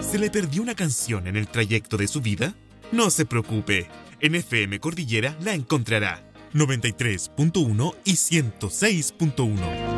¿Se le perdió una canción en el trayecto de su vida? No se preocupe, en FM Cordillera la encontrará. 93.1 y 106.1.